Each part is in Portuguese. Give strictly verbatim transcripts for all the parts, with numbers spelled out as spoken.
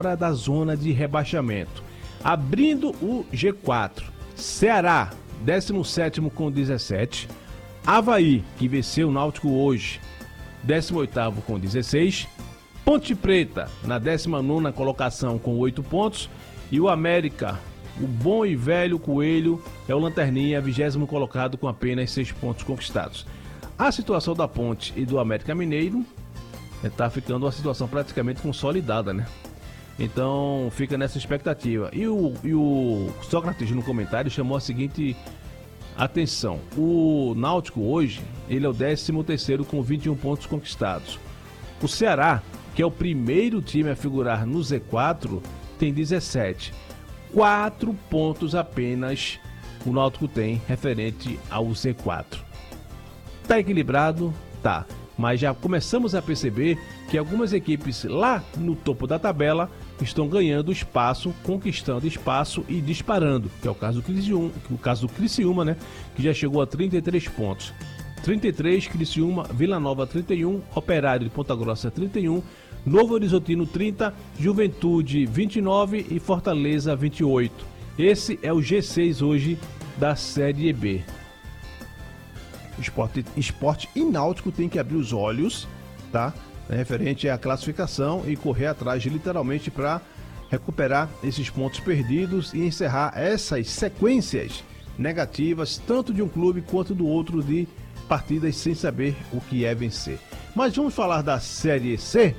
fora da zona de rebaixamento. Abrindo o G quatro, Ceará, décimo sétimo com dezessete. Avaí, que venceu o Náutico hoje, décimo oitavo com dezesseis. Ponte Preta, na décima nona colocação com oito pontos. E o América, o bom e velho Coelho, é o Lanterninha, vigésimo colocado com apenas seis pontos conquistados. A situação da Ponte e do América Mineiro está ficando uma situação praticamente consolidada, né? Então fica nessa expectativa. E o, e o Sócrates no comentário chamou a seguinte atenção: o Náutico hoje, ele é o décimo terceiro com vinte e um pontos conquistados. O Ceará, que é o primeiro time a figurar no Z quatro, tem dezessete. Quatro pontos apenas o Náutico tem referente ao Z quatro. Tá equilibrado? Tá. Mas já começamos a perceber que algumas equipes lá no topo da tabela estão ganhando espaço, conquistando espaço e disparando, que é o caso do Criciúma, o caso do Criciúma, né, que já chegou a trinta e três pontos. trinta e três, Criciúma, Vila Nova trinta e um, Operário de Ponta Grossa trinta e um, Novo Horizontino trinta, Juventude vinte e nove e Fortaleza vinte e oito. Esse é o G seis hoje da Série B. Esporte, esporte e Náutico tem que abrir os olhos, tá? É referente à classificação e correr atrás literalmente para recuperar esses pontos perdidos e encerrar essas sequências negativas, tanto de um clube quanto do outro, de partidas sem saber o que é vencer. Mas vamos falar da Série C.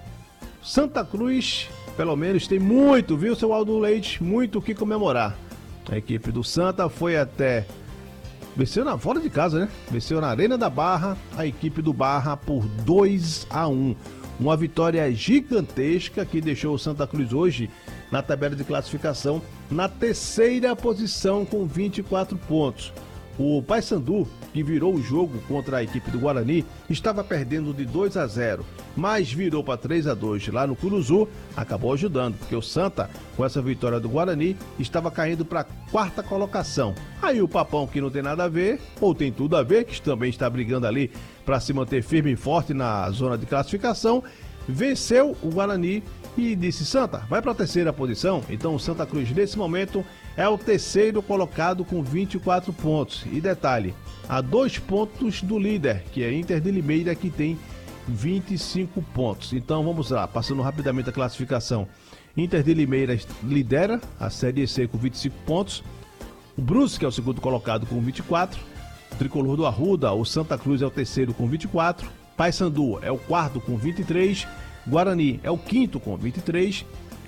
Santa Cruz, pelo menos, tem muito, viu, seu Aldo Leite? Muito o que comemorar. A equipe do Santa foi até... Venceu na fora de casa, né? Venceu na Arena da Barra, a equipe do Barra por dois a um. Uma vitória gigantesca que deixou o Santa Cruz hoje na tabela de classificação na terceira posição com vinte e quatro pontos. O Paysandu, que virou o jogo contra a equipe do Guarani, estava perdendo de dois a zero, mas virou para três a dois lá no Curuzu, acabou ajudando, porque o Santa, com essa vitória do Guarani, estava caindo para a quarta colocação. Aí o Papão, que não tem nada a ver, ou tem tudo a ver, que também está brigando ali para se manter firme e forte na zona de classificação, venceu o Guarani e disse: Santa, vai para a terceira posição. Então o Santa Cruz, nesse momento, é o terceiro colocado com vinte e quatro pontos. E detalhe, a dois pontos do líder, que é Inter de Limeira, que tem vinte e cinco pontos. Então vamos lá, passando rapidamente a classificação. Inter de Limeira lidera a Série C com vinte e cinco pontos. O Brusque é o segundo colocado com vinte e quatro. O Tricolor do Arruda, o Santa Cruz, é o terceiro com vinte e quatro. Paysandu é o quarto com vinte e três. Guarani é o quinto com vinte e três.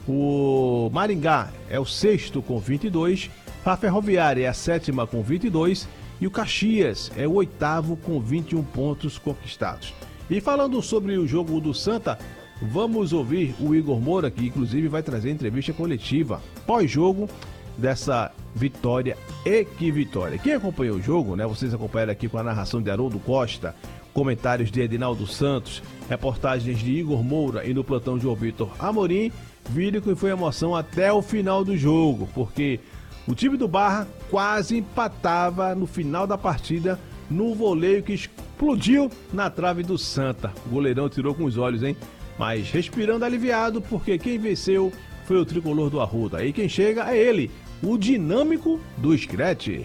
O Maringá é o sexto com vinte e dois. A Ferroviária é a sétima com vinte e dois. E o Caxias é o oitavo com vinte e um pontos conquistados. E falando sobre o jogo do Santa, vamos ouvir o Igor Moura, que inclusive vai trazer entrevista coletiva pós-jogo dessa vitória e que vitória. Quem acompanhou o jogo, né? Vocês acompanharam aqui com a narração de Haroldo Costa, comentários de Edinaldo Santos, reportagens de Igor Moura e no plantão de João Vitor Amorim, viram que foi emoção até o final do jogo, porque o time do Barra quase empatava no final da partida no voleio que explodiu na trave do Santa. O goleirão tirou com os olhos, hein? Mas respirando aliviado, porque quem venceu foi o Tricolor do Arruda. Aí quem chega é ele, o dinâmico do Screte.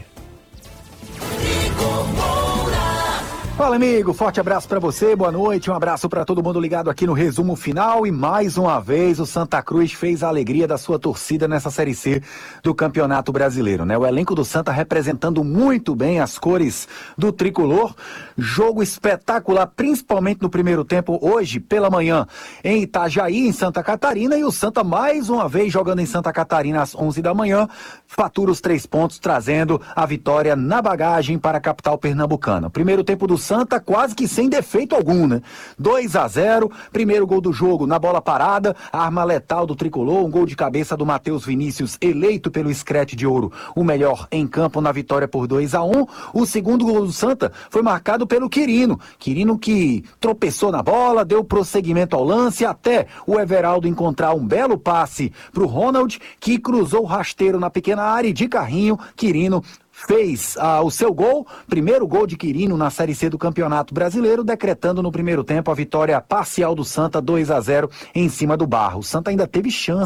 Fala, amigo, forte abraço pra você, boa noite, um abraço pra todo mundo ligado aqui no resumo final. E mais uma vez o Santa Cruz fez a alegria da sua torcida nessa Série C do Campeonato Brasileiro, né? O elenco do Santa representando muito bem as cores do tricolor. Jogo espetacular, principalmente no primeiro tempo, hoje pela manhã em Itajaí, em Santa Catarina, e o Santa mais uma vez jogando em Santa Catarina às onze da manhã, fatura os três pontos, trazendo a vitória na bagagem para a capital pernambucana. Primeiro tempo do Santa quase que sem defeito algum, né? dois a zero, primeiro gol do jogo na bola parada, a arma letal do tricolor, um gol de cabeça do Matheus Vinícius, eleito pelo Screte de Ouro o melhor em campo na vitória por dois a um. O segundo gol do Santa foi marcado pelo Quirino, Quirino que tropeçou na bola, deu prosseguimento ao lance até o Everaldo encontrar um belo passe para o Ronald, que cruzou o rasteiro na pequena área e de carrinho, Quirino fez ah, o seu gol, primeiro gol de Quirino na Série C do Campeonato Brasileiro, decretando no primeiro tempo a vitória parcial do Santa dois a zero em cima do Barra. O Santa ainda teve chance